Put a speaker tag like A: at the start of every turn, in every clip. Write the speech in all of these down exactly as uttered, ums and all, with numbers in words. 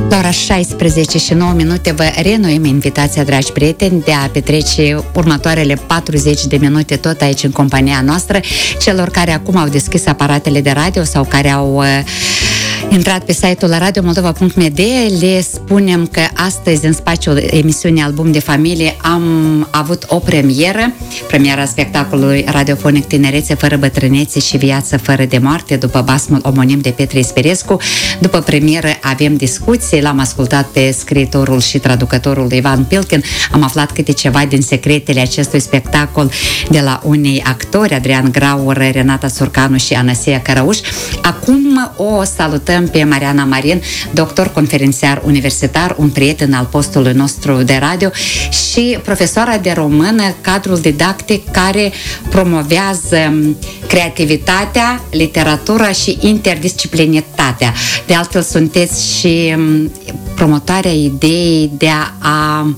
A: La ora șaisprezece și nouă minute vă reînnoim invitația, dragi prieteni, de a petrece următoarele patruzeci de minute tot aici în compania noastră. Celor care acum au deschis aparatele de radio sau care au uh, intrat pe site-ul radio moldova punct m d, le spunem că astăzi, în spațiul emisiunii Album de Familie, am avut o premieră, premiera spectacolului radiofonic Tinerețe fără bătrânețe și Viață fără de moarte, după basmul omonim de Petre Isperescu. După premieră avem discuții, l-am ascultat pe scriitorul și traducătorul Ivan Pilkin, am aflat câte ceva din secretele acestui spectacol de la unei actori, Adrian Graur, Renata Surcanu și Anasia Cărăuș. Acum o salutăm pe Mariana Marin, doctor conferențiar universitar, un prieten al postului nostru de radio și profesoara de română, cadrul didactic care promovează creativitatea, literatura și interdisciplinaritatea. De altfel, sunteți și promotoarea ideii de a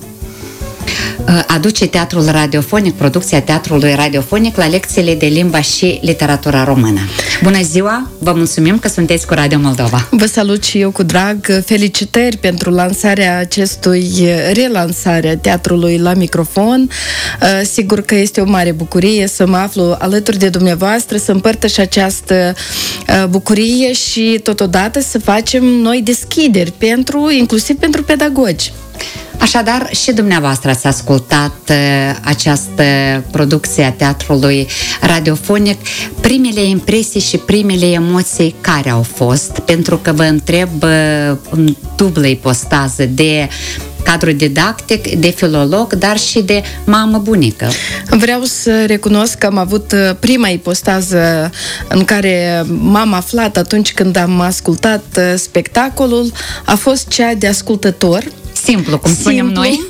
A: aduce teatrul radiofonic, producția teatrului radiofonic la lecțiile de limba și literatura română. Bună ziua! Vă mulțumim că sunteți cu Radio Moldova.
B: Vă salut și eu cu drag. Felicitări pentru lansarea acestui, relansarea teatrului la microfon. Sigur că este o mare bucurie să mă aflu alături de dumneavoastră, să împărtăș această bucurie și totodată să facem noi deschideri pentru, inclusiv pentru pedagogi.
A: Așadar, și dumneavoastră ați ascultat uh, această producție a teatrului radiofonic. Primele impresii și primele emoții care au fost? Pentru că vă întreb uh, în dublă ipostază de cadru didactic, de filolog, dar și de mamă-bunică.
B: Vreau să recunosc că am avut prima ipostază în care m-am aflat atunci când am ascultat spectacolul, a fost cea de ascultător.
A: Simplu, cum spunem noi.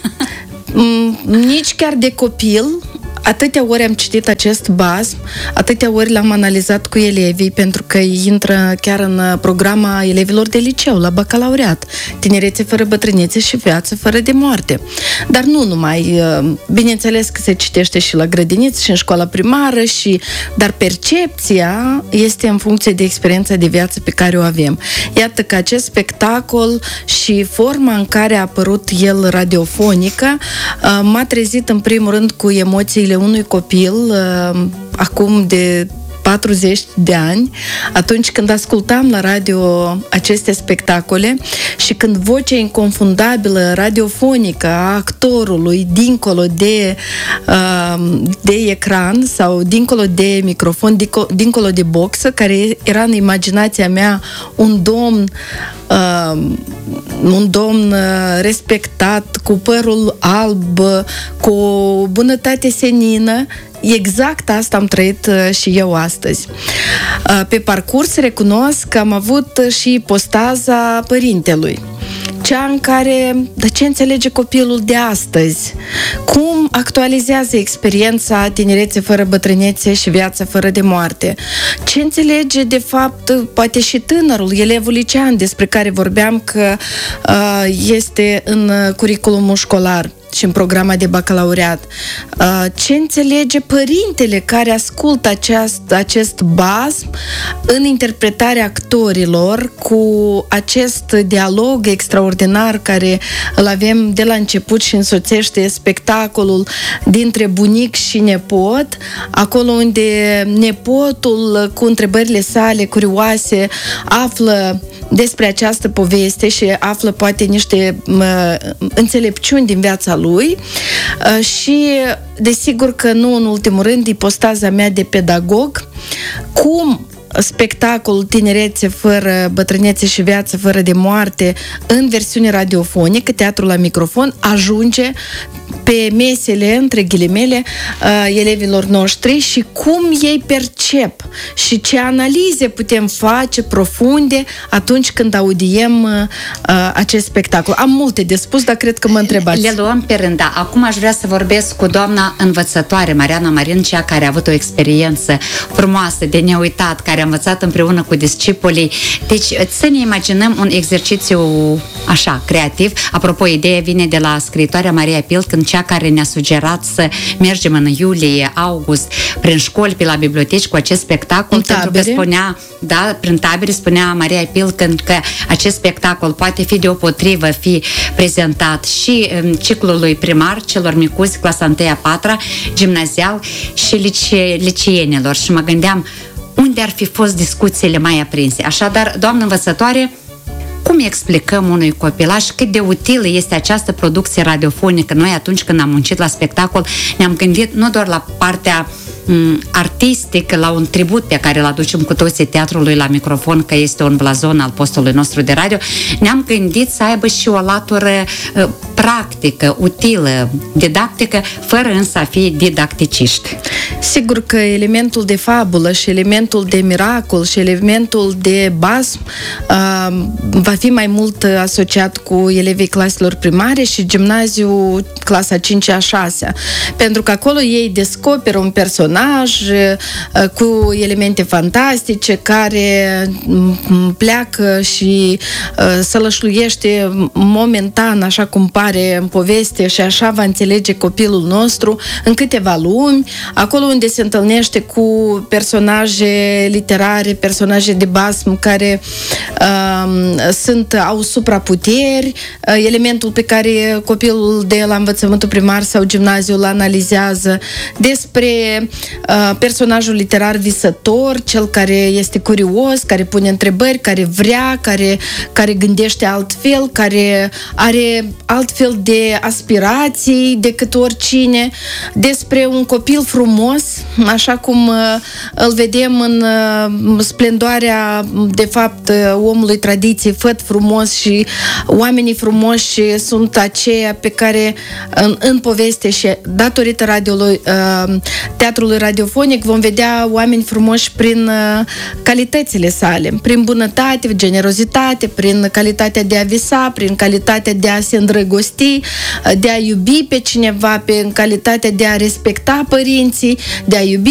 B: Nici chiar de copil. Atâtea ori am citit acest basm, atâtea ori l-am analizat cu elevii, pentru că intră chiar în programa elevilor de liceu, la bacalaureat. Tinerețe fără bătrânețe și Viață fără de moarte. Dar nu numai, bineînțeles că se citește și la grădiniță și în școala primară, și, dar percepția este în funcție de experiența de viață pe care o avem. Iată că acest spectacol și forma în care a apărut el radiofonică m-a trezit în primul rând cu emoțiile unui copil uh, acum de patruzeci de ani, atunci când ascultam la radio aceste spectacole și când vocea inconfundabilă radiofonică a actorului dincolo de, uh, de ecran sau dincolo de microfon, dincolo de boxă, care era în imaginația mea un domn uh, un domn respectat, cu părul alb, cu o bunătate senină. Exact asta am trăit și eu astăzi. Pe parcurs recunosc că am avut și postaza părintelui, cea în care, de ce înțelege copilul de astăzi? Cum actualizează experiența Tinerețe fără bătrânețe și Viață fără de moarte? Ce înțelege, de fapt, poate și tânărul, elevul licean, despre care vorbeam că uh, este în curriculumul școlar și în programa de bacalaureat. Ce înțelege părintele care ascultă aceast, acest basm în interpretarea actorilor, cu acest dialog extraordinar care îl avem de la început și însoțește spectacolul dintre bunic și nepot, acolo unde nepotul, cu întrebările sale curioase, află despre această poveste și află poate niște uh, înțelepciuni din viața lui uh, și desigur că nu în ultimul rând ipostaza mea de pedagog, cum spectacolul Tinerețe fără bătrânețe și Viață fără de moarte în versiune radiofonică, teatrul la microfon, ajunge pe mesele, între ghilimele, uh, elevilor noștri și cum ei percep și ce analize putem face profunde atunci când audiem uh, acest spectacol. Am multe de spus, dar cred că mă întrebați.
A: Le luăm pe rând, da. Acum aș vrea să vorbesc cu doamna învățătoare, Mariana Marin, cea care a avut o experiență frumoasă, de neuitat, care a învățat împreună cu discipolii. Deci, să ne imaginăm un exercițiu așa, creativ. Apropo, ideea vine de la scriitoarea Maria Pilkin, cea care ne-a sugerat să mergem în iulie, august, prin școli, pe la biblioteci cu acest spectacol,
B: în
A: pentru
B: tabere.
A: că spunea, da, prin tabere spunea Maria Pilkin că acest spectacol poate fi deopotrivă fi prezentat și în ciclului primar, celor micuți, clasa întâia, patra, gimnazial și lice, liceenilor. Și mă gândeam unde ar fi fost discuțiile mai aprinse. Așadar, doamnă învățătoare, cum explicăm unui copilaș cât de utilă este această producție radiofonică? Noi, atunci când am muncit la spectacol, ne-am gândit nu doar la partea m, artistică, la un tribut pe care îl aducem cu toții teatrului la microfon, că este un blazon al postului nostru de radio, ne-am gândit să aibă și o latură uh, practică, utilă, didactică, fără însă a fi didacticiști.
B: Sigur că elementul de fabulă și elementul de miracol și elementul de basm uh, va fi mai mult asociat cu elevii claselor primare și gimnaziu clasa cincea, a șasea. Pentru că acolo ei descoperă un personaj uh, cu elemente fantastice care um, pleacă și uh, sălășluiește momentan, așa cum pare în poveste, și așa va înțelege copilul nostru în câteva luni, acolo unde se întâlnește cu personaje literare, personaje de basm care uh, sunt, au supraputeri, uh, elementul pe care copilul de la învățământul primar sau gimnaziu îl analizează, despre uh, personajul literar visător, cel care este curios, care pune întrebări, care vrea, care, care gândește altfel, care are altfel de aspirații decât oricine, despre un copil frumos, așa cum uh, îl vedem în uh, splendoarea, de fapt, uh, omului tradiției, făt frumos, și oamenii frumoși sunt aceia pe care în, în poveste și datorită radiului, uh, teatrului radiofonic vom vedea oameni frumoși prin uh, calitățile sale, prin bunătate, generozitate, prin calitatea de a visa, prin calitatea de a se îndrăgosti, de a iubi pe cineva, prin calitatea de a respecta părinții, de a iubi